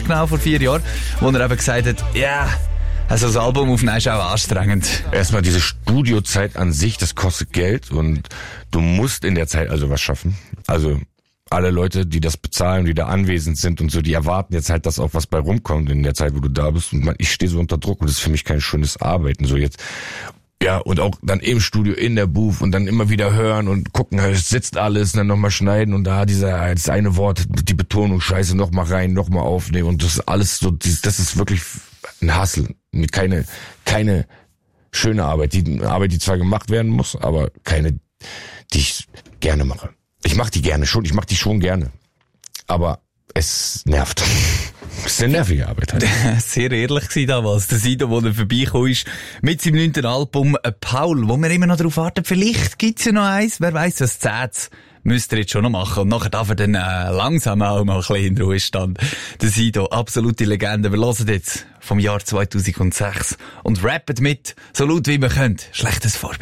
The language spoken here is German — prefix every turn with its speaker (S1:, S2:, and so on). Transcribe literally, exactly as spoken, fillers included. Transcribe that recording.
S1: ziemlich genau vor vier Jahren, wo er eben gesagt hat, ja, yeah, also das Album aufnehmen ist auch anstrengend.
S2: Erstmal diese Studiozeit an sich, das kostet Geld und du musst in der Zeit also was schaffen. Also alle Leute, die das bezahlen, die da anwesend sind und so, die erwarten jetzt halt, dass auch was bei rumkommt in der Zeit, wo du da bist. Und man, ich stehe so unter Druck und das ist für mich kein schönes Arbeiten. So jetzt, ja, und auch dann im Studio, in der Booth und dann immer wieder hören und gucken, es sitzt alles und dann nochmal schneiden und da dieser, das eine Wort, die Betonung, scheiße, nochmal rein, nochmal aufnehmen und das ist alles so, das ist wirklich ein Hassel. Keine, keine schöne Arbeit. Die Arbeit, die zwar gemacht werden muss, aber keine, die ich gerne mache. Ich mache die gerne schon, ich mache die schon gerne. Aber es nervt. Es ist eine nervige Arbeit. Halt.
S1: Sehr ehrlich gewesen damals. Der Sido, wo er vorbeigekommen ist, mit seinem neunten Album Paul, wo wir immer noch darauf warten. Vielleicht gibt's ja noch eins, wer weiss, das Zähz müsst ihr jetzt schon noch machen. Und nachher darf er dann äh, langsam auch mal ein bisschen in Ruhestand. Der Sido, absolute Legende. Wir hören jetzt vom Jahr zweitausendsechs und rappen mit, so laut wie wir können. Schlechtes Vorbild.